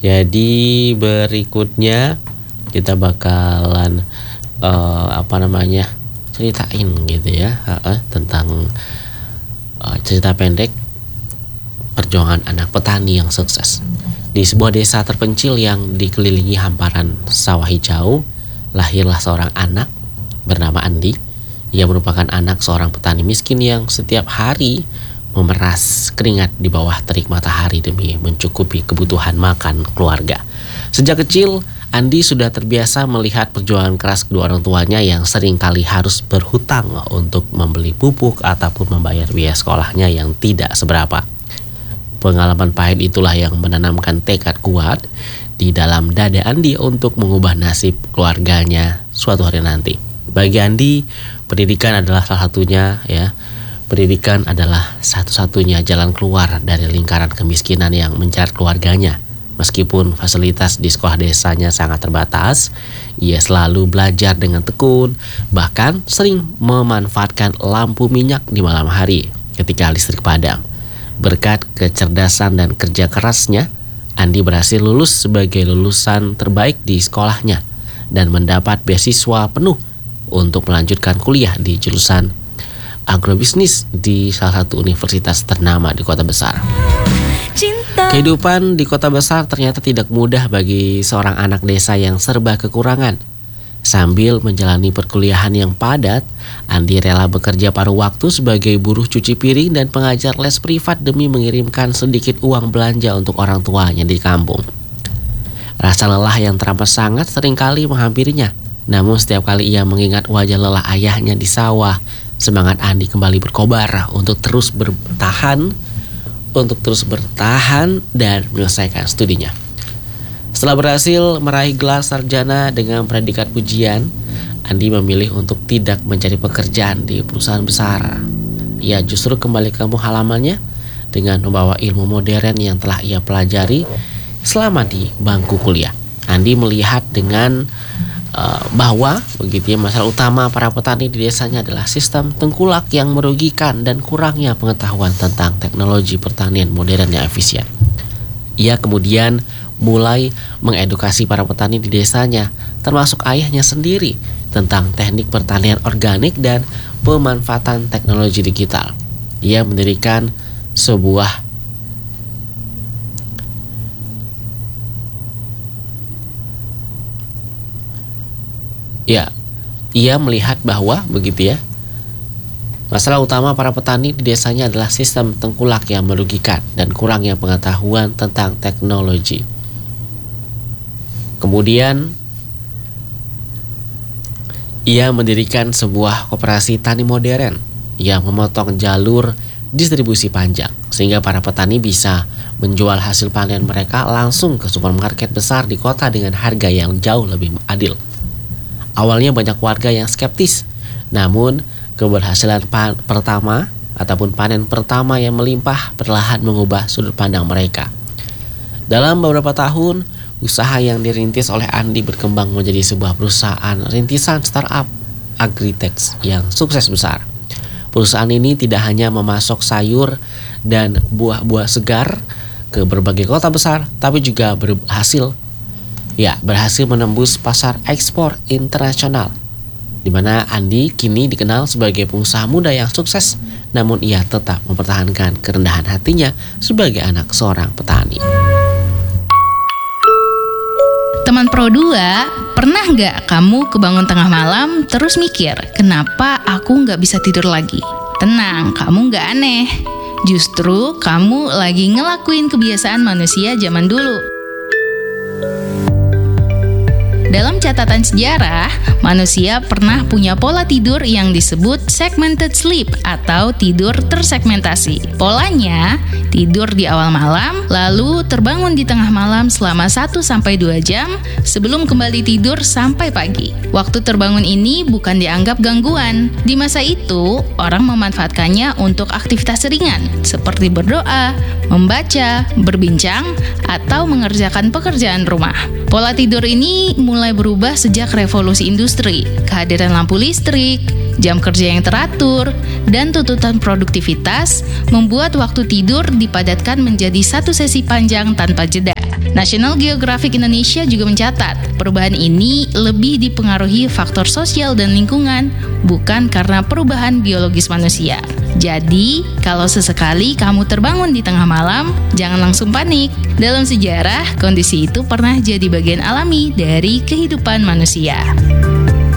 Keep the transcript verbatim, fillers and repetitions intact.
Jadi berikutnya kita bakalan uh, apa namanya ceritain gitu ya uh, tentang uh, cerita pendek perjuangan anak petani yang sukses. Di sebuah desa terpencil yang dikelilingi hamparan sawah hijau, lahirlah seorang anak bernama Andi. Ia merupakan anak seorang petani miskin yang setiap hari memeras keringat di bawah terik matahari demi mencukupi kebutuhan makan keluarga. Sejak kecil, Andi sudah terbiasa melihat perjuangan keras kedua orang tuanya yang seringkali harus berhutang untuk membeli pupuk ataupun membayar biaya sekolahnya yang tidak seberapa. Pengalaman pahit itulah yang menanamkan tekad kuat di dalam dada Andi untuk mengubah nasib keluarganya suatu hari nanti. Bagi Andi, pendidikan adalah salah satunya ya. Pendidikan adalah satu-satunya jalan keluar dari lingkaran kemiskinan yang menjerat keluarganya. Meskipun fasilitas di sekolah desanya sangat terbatas, ia selalu belajar dengan tekun, bahkan sering memanfaatkan lampu minyak di malam hari ketika listrik padam. Berkat kecerdasan dan kerja kerasnya, Andi berhasil lulus sebagai lulusan terbaik di sekolahnya dan mendapat beasiswa penuh untuk melanjutkan kuliah di jurusan agrobisnis di salah satu universitas ternama di kota besar. Cinta. Kehidupan di kota besar ternyata tidak mudah bagi seorang anak desa yang serba kekurangan. Sambil menjalani perkuliahan yang padat, Andi rela bekerja paruh waktu sebagai buruh cuci piring dan pengajar les privat demi mengirimkan sedikit uang belanja untuk orang tuanya di kampung. Rasa lelah yang teramat sangat seringkali menghampirinya. Namun setiap kali ia mengingat wajah lelah ayahnya di sawah, semangat Andi kembali berkobar untuk terus bertahan, untuk terus bertahan dan menyelesaikan studinya. Setelah berhasil meraih gelar sarjana dengan predikat pujian, Andi memilih untuk tidak mencari pekerjaan di perusahaan besar. Ia justru kembali ke kampung halamannya dengan membawa ilmu modern yang telah ia pelajari selama di bangku kuliah. Andi melihat dengan Uh, bahwa begitu ya, masalah utama para petani di desanya adalah sistem tengkulak yang merugikan dan kurangnya pengetahuan tentang teknologi pertanian modern yang efisien. Ia kemudian mulai mengedukasi para petani di desanya, termasuk ayahnya sendiri, tentang teknik pertanian organik dan pemanfaatan teknologi digital. Ia mendirikan sebuah Ya, ia melihat bahwa begitu ya, masalah utama para petani di desanya adalah sistem tengkulak yang merugikan dan kurangnya pengetahuan tentang teknologi. Kemudian, ia mendirikan sebuah koperasi tani modern yang memotong jalur distribusi panjang sehingga para petani bisa menjual hasil panen mereka langsung ke supermarket besar di kota dengan harga yang jauh lebih adil. Awalnya banyak warga yang skeptis, namun keberhasilan pan- pertama ataupun panen pertama yang melimpah perlahan mengubah sudut pandang mereka. Dalam beberapa tahun, usaha yang dirintis oleh Andi berkembang menjadi sebuah perusahaan rintisan startup agritech yang sukses besar. Perusahaan ini tidak hanya memasok sayur dan buah-buah segar ke berbagai kota besar, tapi juga berhasil Ya, berhasil menembus pasar ekspor internasional, di mana Andi kini dikenal sebagai pengusaha muda yang sukses, namun ia tetap mempertahankan kerendahan hatinya sebagai anak seorang petani. Teman Pro dua, pernah nggak kamu kebangun tengah malam terus mikir, kenapa aku nggak bisa tidur lagi? Tenang, kamu nggak aneh. Justru kamu lagi ngelakuin kebiasaan manusia zaman dulu. Dalam catatan sejarah, manusia pernah punya pola tidur yang disebut segmented sleep atau tidur tersegmentasi. Polanya, tidur di awal malam, lalu terbangun di tengah malam selama satu sampai dua jam sebelum kembali tidur sampai pagi. Waktu terbangun ini bukan dianggap gangguan. Di masa itu, orang memanfaatkannya untuk aktivitas ringan seperti berdoa, membaca, berbincang, atau mengerjakan pekerjaan rumah. Pola tidur ini mulai berubah sejak revolusi industri, kehadiran lampu listrik, jam kerja yang teratur, dan tuntutan produktivitas membuat waktu tidur dipadatkan menjadi satu sesi panjang tanpa jeda. National Geographic Indonesia juga mencatat, perubahan ini lebih dipengaruhi faktor sosial dan lingkungan, bukan karena perubahan biologis manusia. Jadi, kalau sesekali kamu terbangun di tengah malam, jangan langsung panik. Dalam sejarah, kondisi itu pernah jadi bagian alami dari kehidupan manusia.